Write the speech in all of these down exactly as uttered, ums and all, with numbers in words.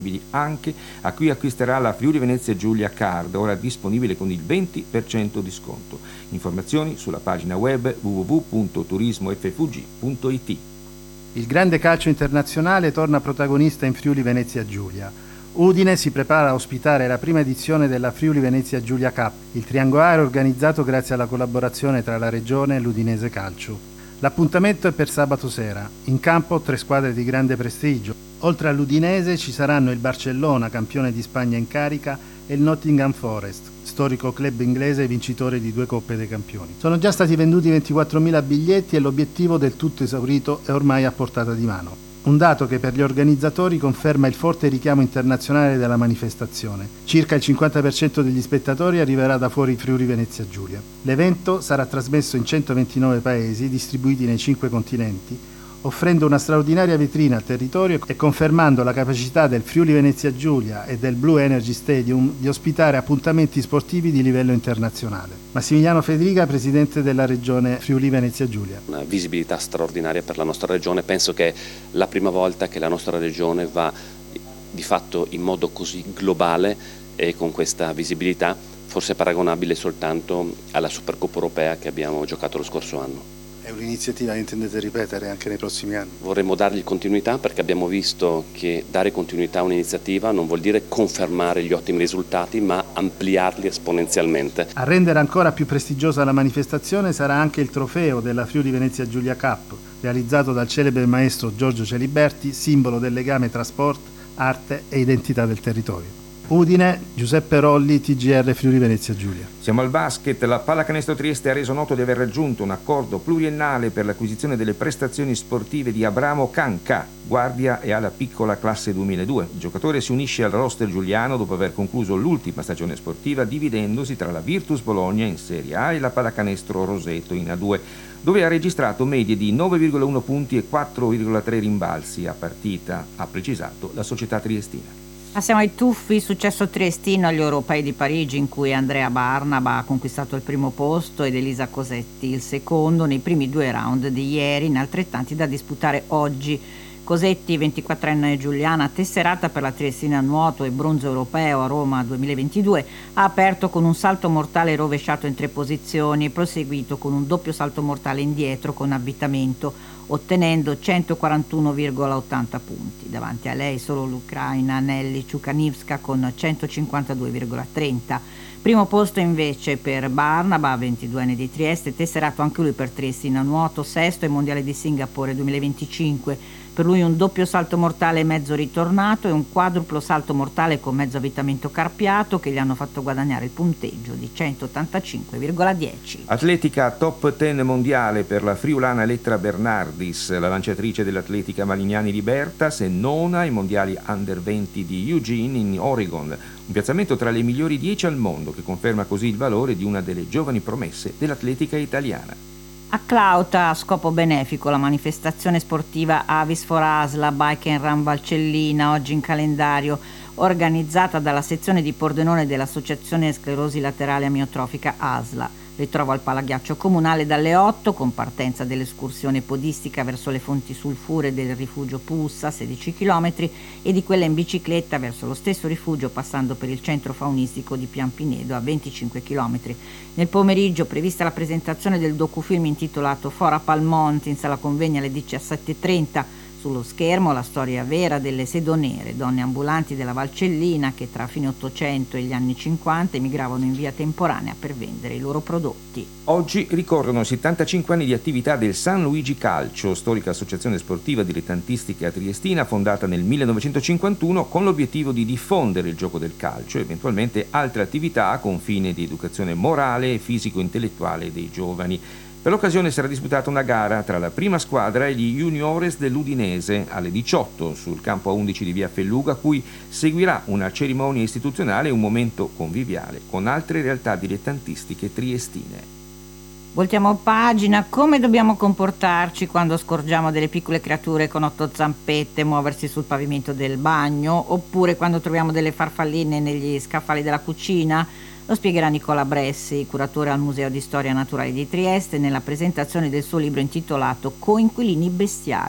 anche a chi acquisterà la Friuli Venezia Giulia Card, ora disponibile con il venti per cento di sconto. Informazioni sulla pagina web w w w punto turismo f v g punto i t. Il grande calcio internazionale torna protagonista in Friuli Venezia Giulia. Udine si prepara a ospitare la prima edizione della Friuli Venezia Giulia Cup, il triangolare organizzato grazie alla collaborazione tra la Regione e l'Udinese Calcio. L'appuntamento è per sabato sera. In campo tre squadre di grande prestigio. Oltre all'Udinese ci saranno il Barcellona, campione di Spagna in carica, e il Nottingham Forest, storico club inglese vincitore di due Coppe dei Campioni. Sono già stati venduti ventiquattromila biglietti e l'obiettivo del tutto esaurito è ormai a portata di mano. Un dato che per gli organizzatori conferma il forte richiamo internazionale della manifestazione. Circa il cinquanta per cento degli spettatori arriverà da fuori Friuli Venezia Giulia. L'evento sarà trasmesso in centoventinove paesi distribuiti nei cinque continenti, offrendo una straordinaria vetrina al territorio e confermando la capacità del Friuli Venezia Giulia e del Blue Energy Stadium di ospitare appuntamenti sportivi di livello internazionale. Massimiliano Federica, presidente della regione Friuli Venezia Giulia. Una visibilità straordinaria per la nostra regione, penso che è la prima volta che la nostra regione va di fatto in modo così globale e con questa visibilità, forse paragonabile soltanto alla Supercoppa europea che abbiamo giocato lo scorso anno. È un'iniziativa che intendete ripetere anche nei prossimi anni? Vorremmo dargli continuità perché abbiamo visto che dare continuità a un'iniziativa non vuol dire confermare gli ottimi risultati ma ampliarli esponenzialmente. A rendere ancora più prestigiosa la manifestazione sarà anche il trofeo della Friuli Venezia Giulia Cup, realizzato dal celebre maestro Giorgio Celiberti, simbolo del legame tra sport, arte e identità del territorio. Udine, Giuseppe Rolli, T G R Friuli Venezia Giulia. Siamo al basket. La Pallacanestro Trieste ha reso noto di aver raggiunto un accordo pluriennale per l'acquisizione delle prestazioni sportive di Abramo Canca, guardia e alla piccola classe duemiladue. Il giocatore si unisce al roster giuliano dopo aver concluso l'ultima stagione sportiva, dividendosi tra la Virtus Bologna in Serie A e la Pallacanestro Roseto in A due, dove ha registrato medie di nove virgola uno punti e quattro virgola tre rimbalzi a partita, ha precisato la società triestina. Passiamo ai tuffi, successo triestino agli europei di Parigi in cui Andrea Barnaba ha conquistato il primo posto ed Elisa Cosetti il secondo nei primi due round di ieri, in altrettanti da disputare oggi. Cosetti, ventiquattrenne giuliana, tesserata per la Triestina a nuoto e bronzo europeo a Roma duemilaventidue, ha aperto con un salto mortale rovesciato in tre posizioni e proseguito con un doppio salto mortale indietro con avvitamento, ottenendo centoquarantuno virgola ottanta punti. Davanti a lei solo l'ucraina Nelly Ciukanivska con centocinquantadue virgola trenta. Primo posto invece per Barnaba, ventiduenne di Trieste, tesserato anche lui per Triestina a nuoto, sesto ai mondiali di Singapore duemilaventicinque. Per lui un doppio salto mortale mezzo ritornato e un quadruplo salto mortale con mezzo avvitamento carpiato che gli hanno fatto guadagnare il punteggio di centottantacinque virgola dieci. Atletica top dieci mondiale per la friulana Elettra Bernardis, la lanciatrice dell'atletica Malignani Libertas e nona ai mondiali under venti di Eugene in Oregon. Un piazzamento tra le migliori dieci al mondo che conferma così il valore di una delle giovani promesse dell'atletica italiana. A Clauta, a scopo benefico, la manifestazione sportiva Avis for Asla Bike and Run Valcellina, oggi in calendario, organizzata dalla sezione di Pordenone dell'Associazione Sclerosi Laterale Amiotrofica ASLA. Ritrovo al Palaghiaccio Comunale dalle otto, con partenza dell'escursione podistica verso le fonti sulfure del rifugio Pussa, sedici chilometri, e di quella in bicicletta verso lo stesso rifugio passando per il centro faunistico di Piampinedo a venticinque chilometri. Nel pomeriggio prevista la presentazione del docufilm intitolato Fora Palmonte in sala convegni alle diciassette e trenta. Sullo schermo la storia vera delle sedonere, donne ambulanti della Valcellina che tra fine Ottocento e gli anni cinquanta emigravano in via temporanea per vendere i loro prodotti. Oggi ricorrono settantacinque anni di attività del San Luigi Calcio, storica associazione sportiva dilettantistica triestina fondata nel millenovecentocinquantuno con l'obiettivo di diffondere il gioco del calcio e eventualmente altre attività con fine di educazione morale e fisico-intellettuale dei giovani. Per l'occasione sarà disputata una gara tra la prima squadra e gli juniores dell'Udinese alle diciotto sul campo A undici di via Felluga, a cui seguirà una cerimonia istituzionale e un momento conviviale con altre realtà dilettantistiche triestine. Voltiamo pagina. Come dobbiamo comportarci quando scorgiamo delle piccole creature con otto zampette muoversi sul pavimento del bagno, oppure quando troviamo delle farfalline negli scaffali della cucina? Lo spiegherà Nicola Bressi, curatore al Museo di Storia Naturale di Trieste, nella presentazione del suo libro intitolato Coinquilini bestiali,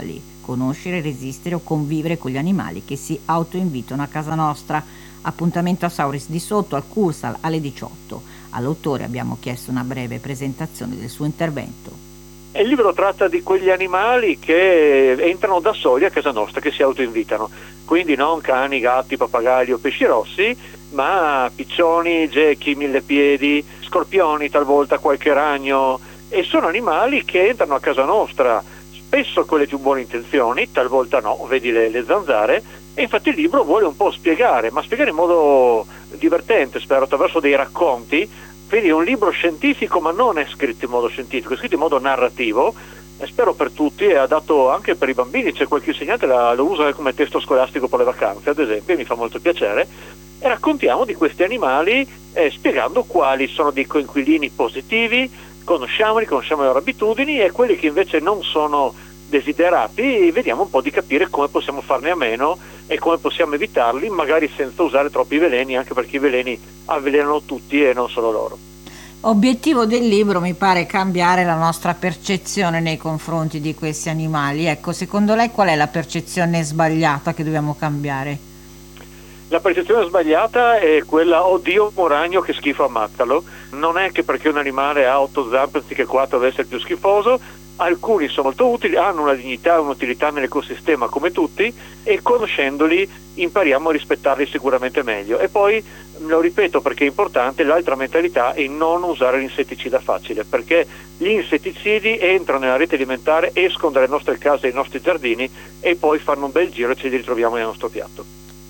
conoscere, resistere o convivere con gli animali che si autoinvitano a casa nostra. Appuntamento a Sauris di Sotto al Cursal alle diciotto. All'autore abbiamo chiesto una breve presentazione del suo intervento. Il libro tratta di quegli animali che entrano da soli a casa nostra, che si autoinvitano, quindi non cani, gatti, pappagalli o pesci rossi, ma piccioni, gechi, millepiedi, scorpioni, talvolta qualche ragno, e sono animali che entrano a casa nostra, spesso con le più buone intenzioni, talvolta no, vedi le, le zanzare, e infatti il libro vuole un po' spiegare, ma spiegare in modo divertente, spero, attraverso dei racconti. Quindi è un libro scientifico, ma non è scritto in modo scientifico, è scritto in modo narrativo, e spero per tutti, è adatto anche per i bambini. C'è qualche insegnante che lo usa come testo scolastico per le vacanze, ad esempio, e mi fa molto piacere. E raccontiamo di questi animali eh, spiegando quali sono dei coinquilini positivi, conosciamoli, conosciamo le loro abitudini, e quelli che invece non sono desiderati, vediamo un po' di capire come possiamo farne a meno e come possiamo evitarli, magari senza usare troppi veleni, anche perché i veleni avvelenano tutti e non solo loro. Obiettivo del libro mi pare cambiare la nostra percezione nei confronti di questi animali. Ecco, secondo lei qual è la percezione sbagliata che dobbiamo cambiare? La percezione sbagliata è quella: oddio, un ragno, che schifo, ammazzalo. Non è che perché un animale ha otto zampe anziché quattro deve essere più schifoso. Alcuni sono molto utili, hanno una dignità e un'utilità nell'ecosistema come tutti, e conoscendoli impariamo a rispettarli sicuramente meglio. E poi, lo ripeto perché è importante, l'altra mentalità è non usare l'insetticida facile, perché gli insetticidi entrano nella rete alimentare, escono dalle nostre case e dai nostri giardini e poi fanno un bel giro e ce li ritroviamo nel nostro piatto.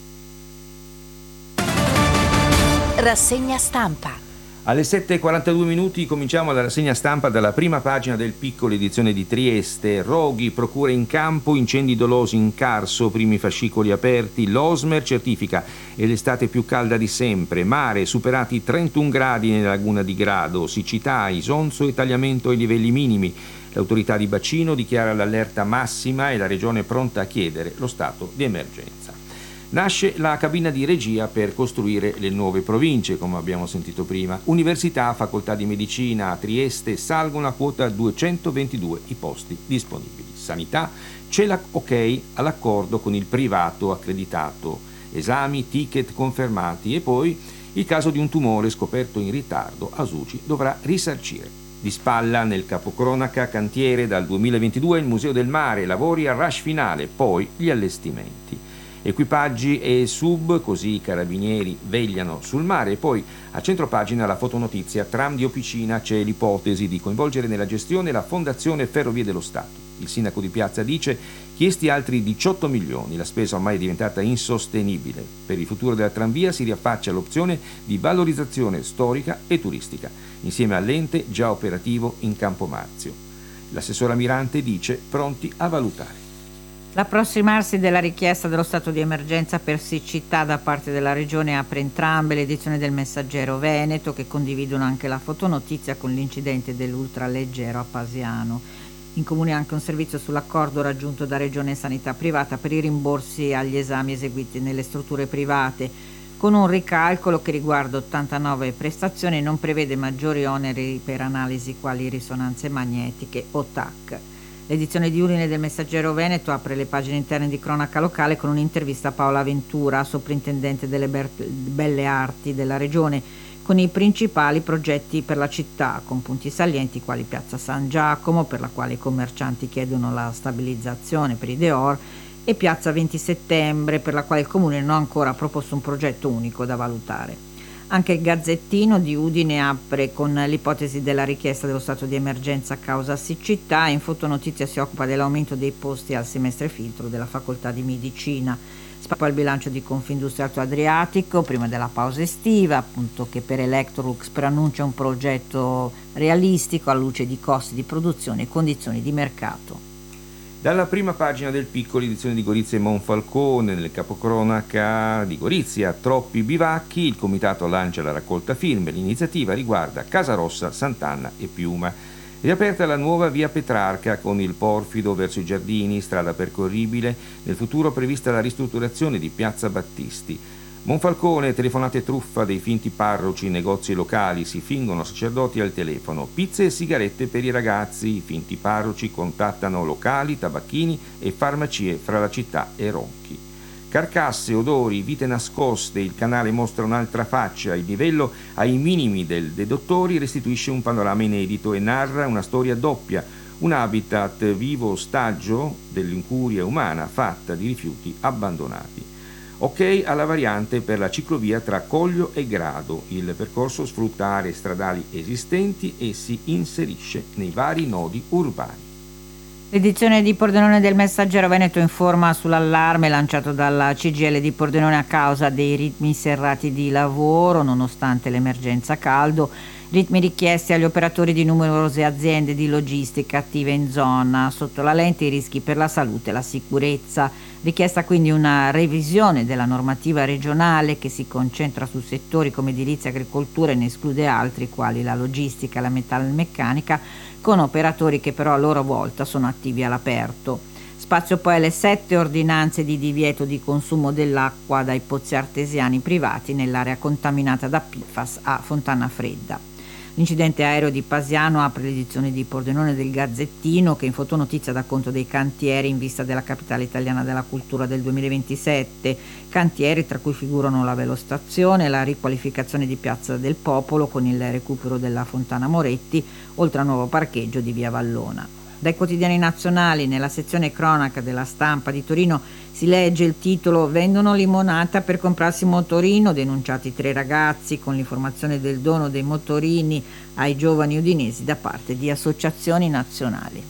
Rassegna stampa. Alle sette e quarantadue minuti cominciamo la rassegna stampa dalla prima pagina del Piccolo, edizione di Trieste. Roghi, procura in campo, incendi dolosi in Carso, primi fascicoli aperti, l'Osmer certifica è l'estate più calda di sempre, mare superati trentuno gradi nella laguna di Grado, siccità, isonzo e tagliamento ai livelli minimi. L'autorità di bacino dichiara l'allerta massima e la regione è pronta a chiedere lo stato di emergenza. Nasce la cabina di regia per costruire le nuove province, come abbiamo sentito prima. Università, facoltà di medicina a Trieste salgono a quota duecentoventidue i posti disponibili. Sanità, c'è la ok all'accordo con il privato accreditato. Esami, ticket confermati, e poi il caso di un tumore scoperto in ritardo, Asuci dovrà risarcire. Di spalla nel capocronaca, cantiere dal duemilaventidue il Museo del Mare, lavori al rush finale, poi gli allestimenti. Equipaggi e sub, così i carabinieri vegliano sul mare. E poi a centropagina la fotonotizia, tram di Opicina, c'è l'ipotesi di coinvolgere nella gestione la Fondazione Ferrovie dello Stato. Il sindaco di Piazza dice chiesti altri diciotto milioni, la spesa ormai è diventata insostenibile. Per il futuro della tranvia si riaffaccia l'opzione di valorizzazione storica e turistica, insieme all'ente già operativo in Campomarzio. L'assessore Mirante dice pronti a valutare. L'approssimarsi della richiesta dello stato di emergenza per siccità da parte della Regione apre entrambe le edizioni del Messaggero Veneto, che condividono anche la fotonotizia con l'incidente dell'ultraleggero a Pasiano. In comune anche un servizio sull'accordo raggiunto da Regione e Sanità Privata per i rimborsi agli esami eseguiti nelle strutture private, con un ricalcolo che riguarda ottantanove prestazioni e non prevede maggiori oneri per analisi quali risonanze magnetiche o T A C. L'edizione di Udine del Messaggero Veneto apre le pagine interne di cronaca locale con un'intervista a Paola Ventura, soprintendente delle Belle Arti della Regione, con i principali progetti per la città, con punti salienti quali Piazza San Giacomo, per la quale i commercianti chiedono la stabilizzazione per i Deor, e Piazza venti settembre, per la quale il Comune non ha ancora proposto un progetto unico da valutare. Anche il Gazzettino di Udine apre con l'ipotesi della richiesta dello stato di emergenza a causa siccità, e in fotonotizia si occupa dell'aumento dei posti al semestre filtro della facoltà di medicina. Spappa il bilancio di Confindustria Alto Adriatico prima della pausa estiva, appunto, che per Electrolux preannuncia un progetto realistico alla luce di costi di produzione e condizioni di mercato. Dalla prima pagina del Piccolo, edizione di Gorizia e Monfalcone, nel capocronaca di Gorizia, troppi bivacchi, il comitato lancia la raccolta firme, l'iniziativa riguarda Casarossa, Sant'Anna e Piuma. Riaperta la nuova via Petrarca con il Porfido verso i giardini, strada percorribile, nel futuro prevista la ristrutturazione di Piazza Battisti. Monfalcone, telefonate truffa dei finti parroci in negozi locali, si fingono sacerdoti al telefono. Pizze e sigarette per i ragazzi, i finti parroci contattano locali, tabacchini e farmacie fra la città e Ronchi. Carcasse, odori, vite nascoste, il canale mostra un'altra faccia, il livello ai minimi del De Dottori restituisce un panorama inedito e narra una storia doppia, un habitat vivo ostaggio dell'incuria umana fatta di rifiuti abbandonati. Ok alla variante per la ciclovia tra Coglio e Grado. Il percorso sfrutta aree stradali esistenti e si inserisce nei vari nodi urbani. L'edizione di Pordenone del Messaggero Veneto informa sull'allarme lanciato dalla C G I L di Pordenone a causa dei ritmi serrati di lavoro, nonostante l'emergenza caldo. Ritmi richiesti agli operatori di numerose aziende di logistica attive in zona, sotto la lente i rischi per la salute e la sicurezza. Richiesta quindi una revisione della normativa regionale che si concentra su settori come edilizia e agricoltura e ne esclude altri quali la logistica e la metalmeccanica, con operatori che però a loro volta sono attivi all'aperto. Spazio poi alle sette ordinanze di divieto di consumo dell'acqua dai pozzi artesiani privati nell'area contaminata da P F A S a Fontana Fredda. L'incidente aereo di Pasiano apre l'edizione di Pordenone del Gazzettino, che in fotonotizia dà conto dei cantieri in vista della capitale italiana della cultura del duemilaventisette, cantieri tra cui figurano la velostazione, la riqualificazione di Piazza del Popolo con il recupero della Fontana Moretti, oltre al nuovo parcheggio di Via Vallona. Dai quotidiani nazionali, nella sezione cronaca della Stampa di Torino, si legge il titolo «Vendono limonata per comprarsi motorino», denunciati tre ragazzi con l'informazione del dono dei motorini ai giovani udinesi da parte di associazioni nazionali.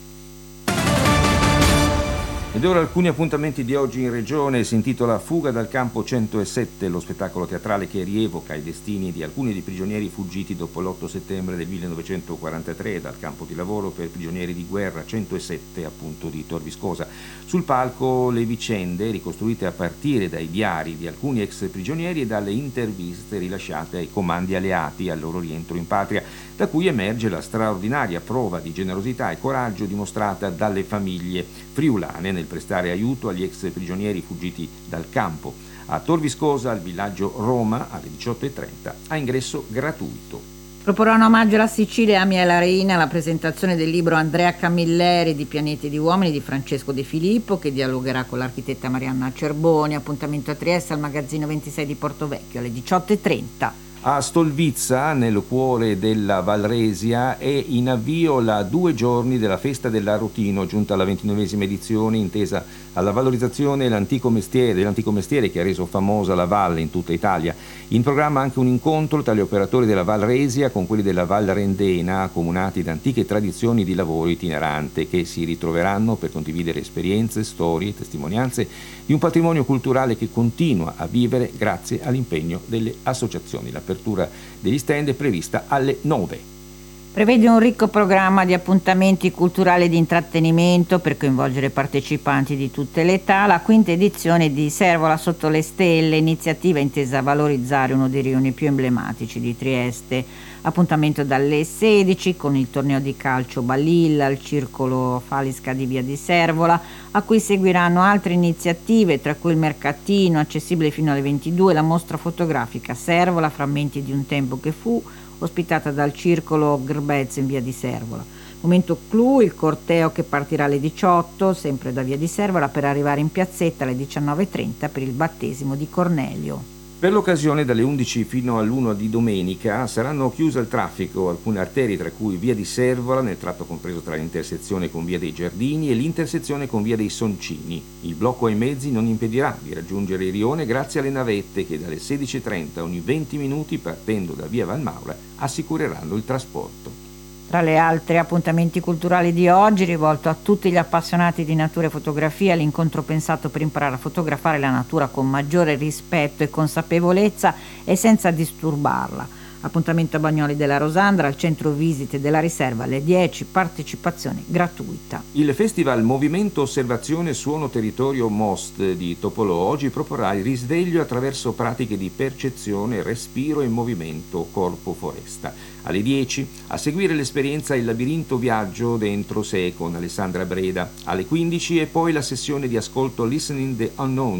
Ed ora alcuni appuntamenti di oggi in regione. Si intitola Fuga dal campo centosette, lo spettacolo teatrale che rievoca i destini di alcuni dei prigionieri fuggiti dopo l'otto settembre del millenovecentoquarantatré dal campo di lavoro per prigionieri di guerra centosette appunto di Tor Viscosa. Sul palco le vicende ricostruite a partire dai diari di alcuni ex prigionieri e dalle interviste rilasciate ai comandi alleati al loro rientro in patria, da cui emerge la straordinaria prova di generosità e coraggio dimostrata dalle famiglie friulane nel prestare aiuto agli ex prigionieri fuggiti dal campo. A Tor Viscosa, al villaggio Roma, alle diciotto e trenta, a ingresso gratuito. Proporrà un omaggio alla Sicilia e a Miela Reina alla presentazione del libro Andrea Camilleri di Pianeti di Uomini di Francesco De Filippo, che dialogherà con l'architetta Marianna Cerboni. Appuntamento a Trieste al magazzino ventisei di Portovecchio alle diciotto e trenta. A Stolvizza, nel cuore della Valresia, è in avvio la due giorni della Festa dell'Arrotino, giunta alla ventinovesima edizione, intesa alla valorizzazione dell'antico mestiere, dell'antico mestiere che ha reso famosa la valle in tutta Italia. In programma anche un incontro tra gli operatori della Valresia con quelli della Val Rendena, accomunati da antiche tradizioni di lavoro itinerante, che si ritroveranno per condividere esperienze, storie, testimonianze di un patrimonio culturale che continua a vivere grazie all'impegno delle associazioni. L'apertura degli stand è prevista alle nove. Prevede un ricco programma di appuntamenti culturali e di intrattenimento per coinvolgere partecipanti di tutte le età. La quinta edizione di Servola sotto le stelle, iniziativa intesa a valorizzare uno dei rioni più emblematici di Trieste. Appuntamento dalle sedici con il torneo di calcio Balilla al circolo Falisca di Via di Servola, a cui seguiranno altre iniziative, tra cui il mercatino accessibile fino alle ventidue, la mostra fotografica Servola, frammenti di un tempo che fu, ospitata dal circolo Grbez in Via di Servola. Momento clou, il corteo che partirà alle diciotto, sempre da Via di Servola, per arrivare in piazzetta alle diciannove e trenta per il battesimo di Cornelio. Per l'occasione, dalle undici fino all'una di domenica, saranno chiuse al traffico alcune arterie, tra cui Via di Servola, nel tratto compreso tra l'intersezione con Via dei Giardini e l'intersezione con Via dei Soncini. Il blocco ai mezzi non impedirà di raggiungere il rione grazie alle navette che dalle sedici e trenta ogni venti minuti, partendo da Via Valmaura, assicureranno il trasporto. Tra le altre appuntamenti culturali di oggi, rivolto a tutti gli appassionati di natura e fotografia, l'incontro pensato per imparare a fotografare la natura con maggiore rispetto e consapevolezza e senza disturbarla. Appuntamento a Bagnoli della Rosandra, al centro visite della riserva alle dieci, partecipazione gratuita. Il festival Movimento Osservazione Suono Territorio Most di Topolò oggi proporrà il risveglio attraverso pratiche di percezione, respiro e movimento corpo-foresta. Alle dieci, a seguire l'esperienza Il labirinto viaggio dentro sé con Alessandra Breda. Alle quindici e poi la sessione di ascolto Listening the Unknown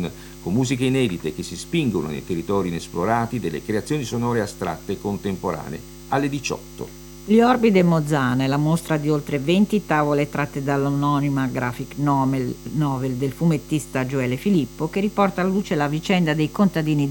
con musiche inedite che si spingono nei territori inesplorati delle creazioni sonore astratte contemporanee, alle diciotto. Gli Orbi de Mozana è la mostra di oltre venti tavole tratte dall'anonima graphic novel, novel del fumettista Gioele Filippo, che riporta alla luce la vicenda dei contadini